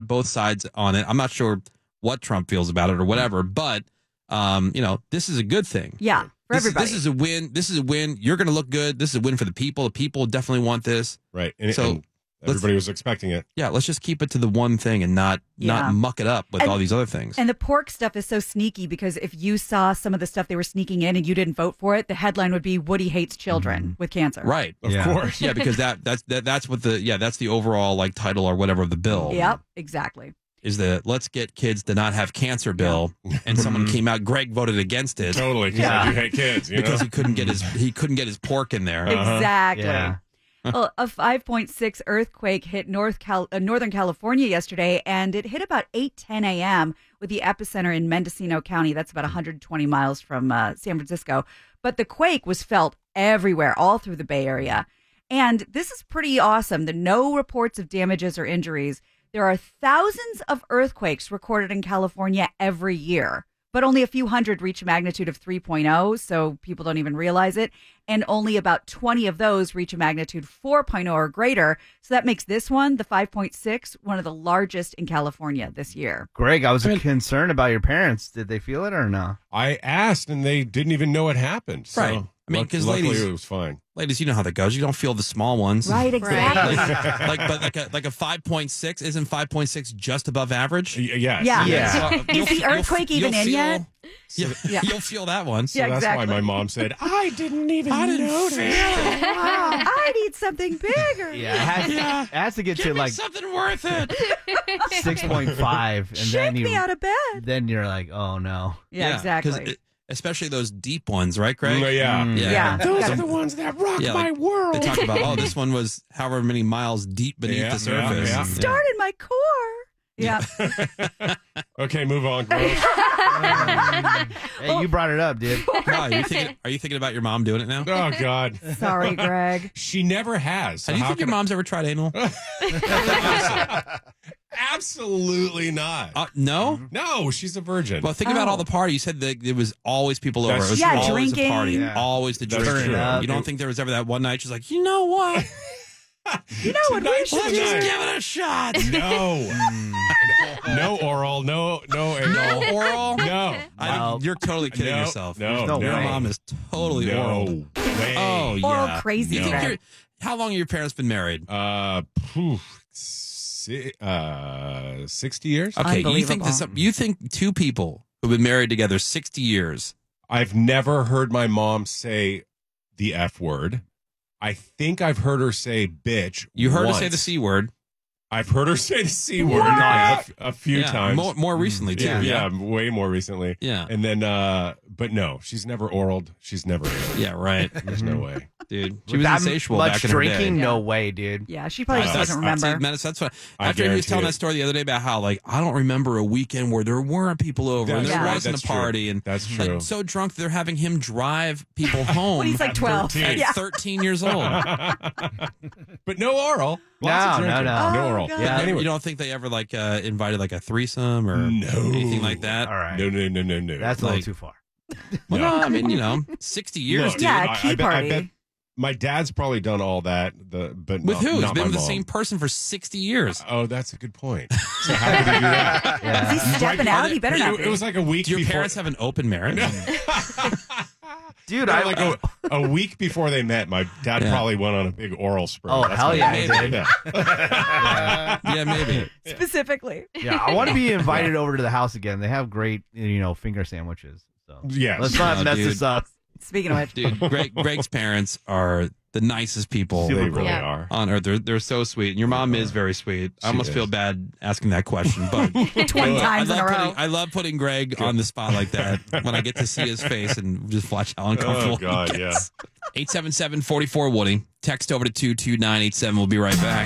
both sides on it. I'm not sure what Trump feels about it or whatever, but this is a good thing. Yeah, for everybody. This is a win. This is a win. You're going to look good. This is a win for the people. The people definitely want this. Right. And everybody was expecting it. Yeah, let's just keep it to the one thing and not muck it up with all these other things. And the pork stuff is so sneaky because if you saw some of the stuff they were sneaking in and you didn't vote for it, the headline would be Woody hates children with cancer. Right. Of course. Yeah, because that's what that's the overall like title or whatever of the bill. Yep, exactly. Is the let's get kids to not have cancer bill, and someone came out. Greg voted against it. Totally, because you hate kids, because he couldn't get his pork in there. Exactly. Yeah. Well, a 5.6 earthquake hit Northern California yesterday, and it hit about 8:10 a.m. with the epicenter in Mendocino County. That's about 120 miles from San Francisco. But the quake was felt everywhere, all through the Bay Area. And this is pretty awesome. There are no reports of damages or injuries. There are thousands of earthquakes recorded in California every year, but only a few hundred reach a magnitude of 3.0, so people don't even realize it. And only about 20 of those reach a magnitude 4.0 or greater. So that makes this one, the 5.6, one of the largest in California this year. Greg, I was concerned about your parents. Did they feel it or no? I asked, and they didn't even know it happened. So Right. I mean, because luckily ladies, it was fine. Ladies, you know how that goes. You don't feel the small ones, Right, exactly. Like a 5.6 isn't 5.6 just above average? Yes. Yeah. So Is the earthquake even in yet? Yeah. You'll feel that one. So that's why my mom said, I didn't even notice. Wow, I need something bigger. Yeah, it has to get to like something worth it. 6.5, and Shake me out of bed. Then you're like, oh no. Yeah, exactly. Especially those deep ones, right, Greg? Yeah. Those are the ones that rock my world. They talk about, this one was however many miles deep beneath the surface. Yeah. Started my core. Yeah. Okay, move on. Gross. Hey, you brought it up, dude. Are you thinking about your mom doing it now? Oh, God. Sorry, Greg. She never has. So Do you think your mom's ever tried anal? Absolutely not. No? No, she's a virgin. Well, think about all the party. You said that there was always people over. It was Yeah, always drinking. a party. Yeah. Always the That's drinking. true. You don't think there was ever that one night she's like, you know what? You know what we should Let's do? just give it a shot. No oral, no anal. No oral? No. You're totally kidding yourself. no Your way. mom is totally oral. No way. Oh, yeah. Oral crazy. You think Greg. how long have your parents been married? 60 years? Okay, Unbelievable. you think two people who've been married together 60 years. I've never heard my mom say the F word. I think I've heard her say bitch. You heard once. her say the C word. I've heard her say the C word a few Yeah, times. more recently, too. Yeah, way more recently. Yeah. And then, but no, she's never oraled. She's never anal. Yeah, right. There's no way. Dude, she With was that insatiable much back in drinking, her day. no way, dude. Yeah, she probably just doesn't remember. That's what, I after he was guarantee telling it. that story the other day about how, like, I don't remember a weekend where there weren't people over and That's there right. wasn't That's a party. true. And That's like, true. so drunk they're having him drive people home. When he's like 12. 13. At Yeah. 13 years old. But no oral. Lots of No, drinking. no. No Oh, oral. God. Yeah. Anyway. You don't think they ever, like, invited, like, a threesome or anything like that? All right. No. That's a Like- little too far. Well, no, I mean, 60 years, Look, dude. Yeah, a key I party. bet my dad's probably done all that. But With who? He's Not been my with the mom. same person for 60 years. Oh, that's a good point. So how did he do that? Yeah. Is he stepping out? He better not It be. was like a week Do your before. parents have an open marriage? Dude, No, like a week before they met, my dad probably went on a big oral spree. Oh, hell what yeah, he he did. did. Yeah. Yeah, maybe. Specifically. Yeah, I want to be invited over to the house again. They have great, finger sandwiches. So Yes. let's not No, mess dude. this up. Speaking of which. Dude, Greg's parents are the nicest people Super They really Yeah. are. on earth. They're so sweet. And your mom is very sweet. I She almost is. feel bad asking that question, but 20 times in a row. I love putting Greg on the spot like that when I get to see his face and just watch how uncomfortable Oh, God, he gets. 877-44-WOODY. Text over to 22987. We'll be right back.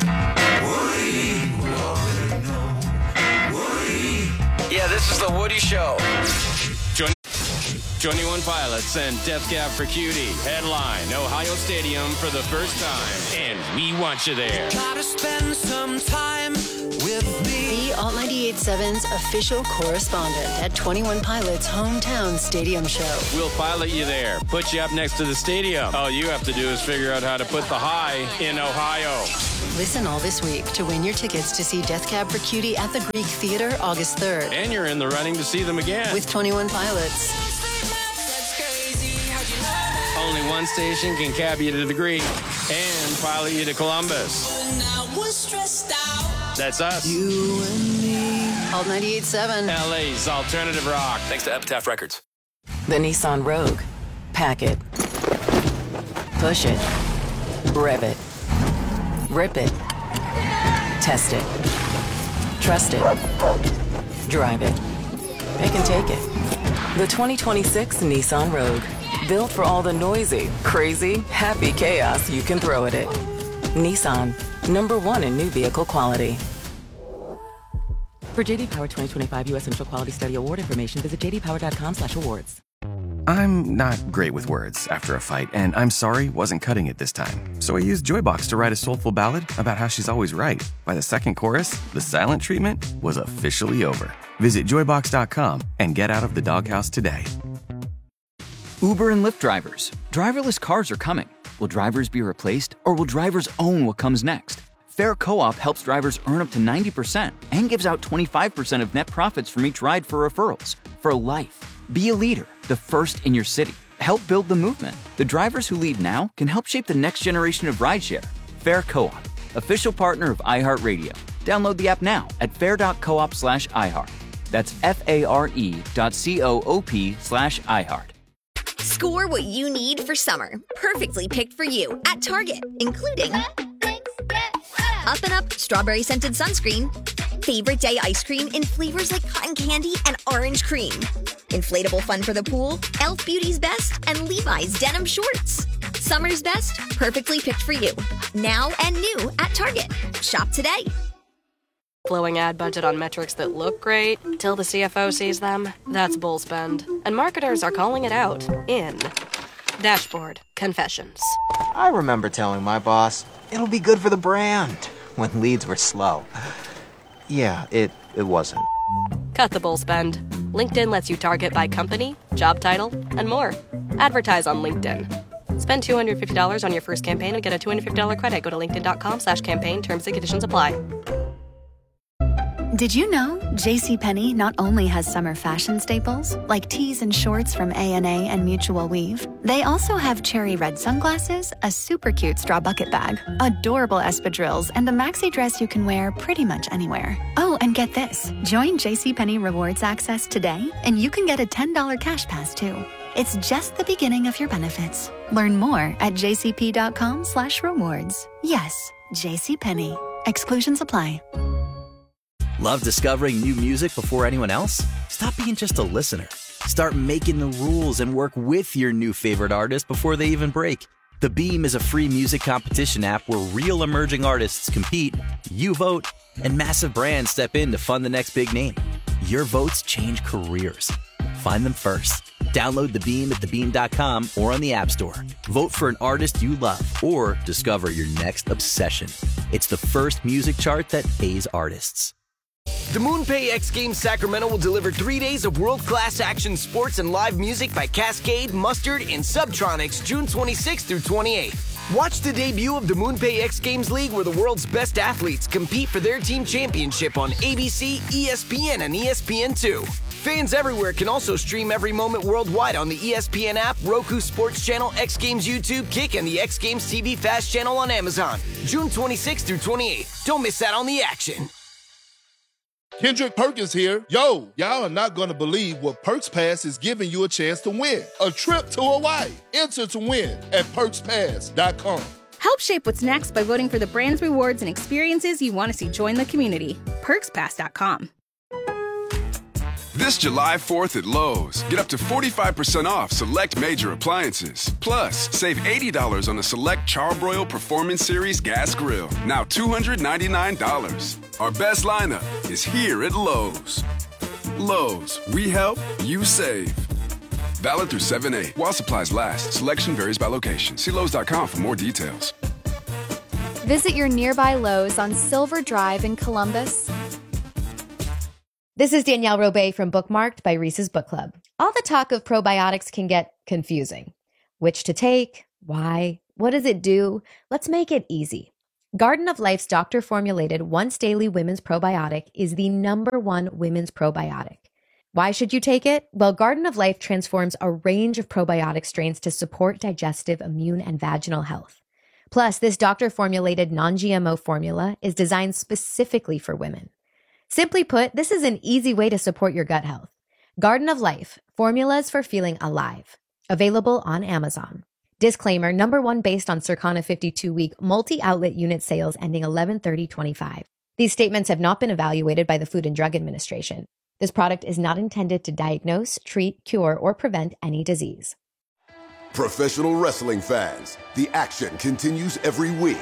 Yeah, this is the Woody Show. 21 Pilots and Death Cab for Cutie headline Ohio Stadium for the first time, and we want you there. Gotta spend some time with me. Be Alt 98.7's official correspondent at 21 Pilots' hometown stadium show. We'll pilot you there, put you up next to the stadium. All you have to do is figure out how to put the high in Ohio. Listen all this week to win your tickets to see Death Cab for Cutie at the Greek Theater August 3rd. And you're in the running to see them again. With 21 Pilots. Only one station can cab you to the Greek and pilot you to Columbus. That's us. You and me. Alt 98.7. LA's alternative rock. Thanks to Epitaph Records. The Nissan Rogue. Pack it. Push it. Rev it. Rip it. Test it. Trust it. Drive it. It can take it. The 2026 Nissan Rogue. Built for all the noisy, crazy, happy chaos you can throw at it. Nissan. #1 in new vehicle quality. For JD Power 2025 U.S. Central Quality Study Award information, visit jdpower.com/awards. I'm not great with words after a fight, and I'm sorry wasn't cutting it this time. So I used Joybox to write a soulful ballad about how she's always right. By the second chorus, the silent treatment was officially over. Visit joybox.com and get out of the doghouse today. Uber and Lyft drivers. Driverless cars are coming. Will drivers be replaced, or will drivers own what comes next? Fair Co-op helps drivers earn up to 90% and gives out 25% of net profits from each ride for referrals. For life. Be a leader, the first in your city. Help build the movement. The drivers who lead now can help shape the next generation of rideshare. Fair Co-op, official partner of iHeartRadio. Download the app now at fair.coop/iHeart. That's FARE.coop/iHeart. Score what you need for summer. Perfectly picked for you at Target, including Up and Up strawberry scented sunscreen, favorite day ice cream in flavors like cotton candy and orange cream, inflatable fun for the pool, Elf Beauty's Best, and Levi's denim shorts. Summer's best, perfectly picked for you. Now and new at Target. Shop today. Flowing ad budget on metrics that look great till the CFO sees them. That's bull spend. And marketers are calling it out in Dashboard Confessions. I remember telling my boss, it'll be good for the brand, when leads were slow. Yeah, it wasn't. Cut the bull spend. LinkedIn lets you target by company, job title, and more. Advertise on LinkedIn. Spend $250 on your first campaign and get a $250 credit. Go to linkedin.com/campaign. Terms and conditions apply. Did you know JCPenney not only has summer fashion staples, like tees and shorts from A&A and Mutual Weave, they also have cherry red sunglasses, a super cute straw bucket bag, adorable espadrilles, and a maxi dress you can wear pretty much anywhere. Oh, and get this. Join JCPenney Rewards Access today, and you can get a $10 cash pass, too. It's just the beginning of your benefits. Learn more at jcp.com/rewards. Yes, JCPenney. Exclusions apply. Love discovering new music before anyone else? Stop being just a listener. Start making the rules and work with your new favorite artist before they even break. The Beam is a free music competition app where real emerging artists compete, you vote, and massive brands step in to fund the next big name. Your votes change careers. Find them first. Download The Beam at thebeam.com or on the App Store. Vote for an artist you love or discover your next obsession. It's the first music chart that pays artists. The MoonPay X Games Sacramento will deliver 3 days of world-class action sports and live music by Cascade, Mustard, and Subtronics June 26th through 28th. Watch the debut of the MoonPay X Games League where the world's best athletes compete for their team championship on ABC, ESPN, and ESPN2. Fans everywhere can also stream every moment worldwide on the ESPN app, Roku Sports Channel, X Games YouTube, Kick, and the X Games TV Fast channel on Amazon. June 26th through 28th. Don't miss out on the action. Kendrick Perkins here. Yo, y'all are not going to believe what Perks Pass is giving you a chance to win. A trip to Hawaii. Enter to win at perkspass.com. Help shape what's next by voting for the brands, rewards, and experiences you want to see join the community. perkspass.com. This July 4th at Lowe's, get up to 45% off select major appliances. Plus, save $80 on the select Charbroil Performance Series gas grill, now $299. Our best lineup is here at Lowe's. Lowe's, we help, you save. Valid through 7/8 while supplies last. Selection varies by location. See Lowe's.com for more details. Visit your nearby Lowe's on Silver Drive in Columbus. This is Danielle Robay from Bookmarked by Reese's Book Club. All the talk of probiotics can get confusing. Which to take? Why? What does it do? Let's make it easy. Garden of Life's doctor-formulated once-daily women's probiotic is the #1 women's probiotic. Why should you take it? Well, Garden of Life transforms a range of probiotic strains to support digestive, immune, and vaginal health. Plus, this doctor-formulated non-GMO formula is designed specifically for women. Simply put, this is an easy way to support your gut health. Garden of Life, formulas for feeling alive. Available on Amazon. Disclaimer, #1 based on Circana 52-week multi-outlet unit sales ending 11/30/25. These statements have not been evaluated by the Food and Drug Administration. This product is not intended to diagnose, treat, cure, or prevent any disease. Professional wrestling fans, the action continues every week.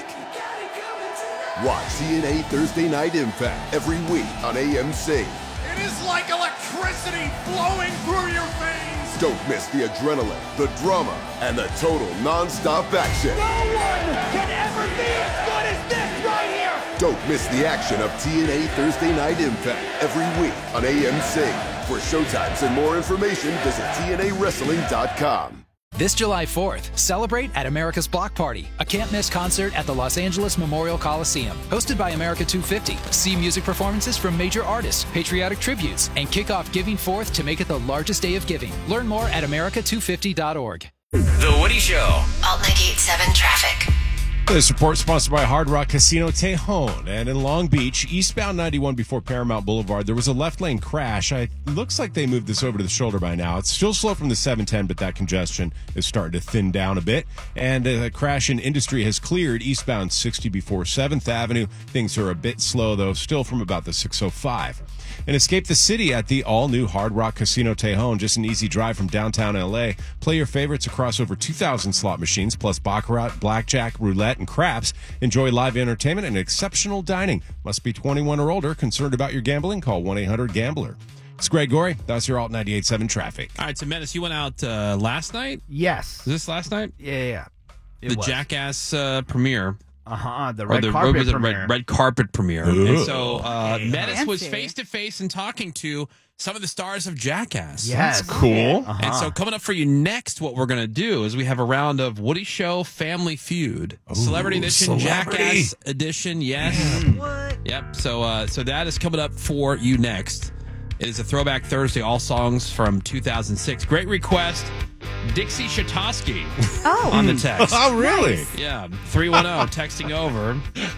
Watch TNA Thursday Night Impact every week on AMC. It is like electricity flowing through your veins. Don't miss the adrenaline, the drama, and the total non-stop action. No one can ever be as good as this right here. Don't miss the action of TNA Thursday Night Impact every week on AMC. For showtimes and more information, visit TNAWrestling.com. This July 4th, celebrate at America's Block Party, a can't-miss concert at the Los Angeles Memorial Coliseum. Hosted by America 250. See music performances from major artists, patriotic tributes, and kick off Giving Forth to make it the largest day of giving. Learn more at america250.org. The Woody Show. Alt 98.7 traffic. This report sponsored by Hard Rock Casino Tejon. And in Long Beach, eastbound 91 before Paramount Boulevard, there was a left lane crash. It looks like they moved this over to the shoulder by now. It's still slow from the 710, but that congestion is starting to thin down a bit. And the crash in Industry has cleared eastbound 60 before 7th Avenue. Things are a bit slow, though, still from about the 605. And escape the city at the all-new Hard Rock Casino Tejon. Just an easy drive from downtown L.A. Play your favorites across over 2,000 slot machines, plus baccarat, blackjack, roulette, and craps. Enjoy live entertainment and exceptional dining. Must be 21 or older. Concerned about your gambling? Call 1-800-GAMBLER. It's Greg Gorey. That's your Alt 98.7 traffic. All right, so Menace, you went out last night? Yes. Was this last night? Yeah. The Jackass premiere. The red carpet premiere. Red carpet premiere. Ooh. And so Menace Fancy. was face-to-face and talking to some of the stars of Jackass. Yes. That's cool. And so coming up for you next, what we're going to do is we have a round of Woody Show Family Feud. Celebrity Edition, Jackass Edition, yes. What? Yep, so that is coming up for you next. It is a Throwback Thursday, all songs from 2006. Great request, Dixie Shatosky on the text. Oh, really? Nice. Yeah, 310 texting over.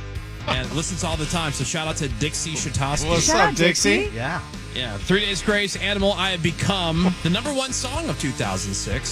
And listens all the time, so shout out to Dixie Shatosky. What's Shout up, out, Dixie? Yeah. Yeah, 3 Days Grace, Animal I Have Become, the #1 song of 2006.